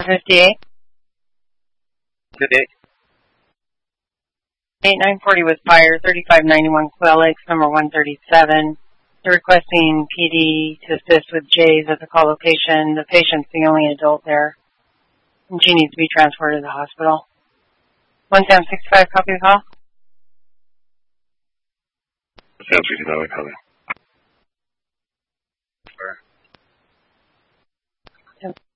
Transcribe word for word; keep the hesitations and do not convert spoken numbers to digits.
fifty-eight. Good day. eight nine forty with fire, thirty-five ninety-one Quail Lakes, number one thirty-seven. They're requesting P D to assist with Jay's at the call location. The patient's the only adult there, and she needs to be transported to the hospital. one seven six five, copy the call. seven sixty-five, copy. Yep.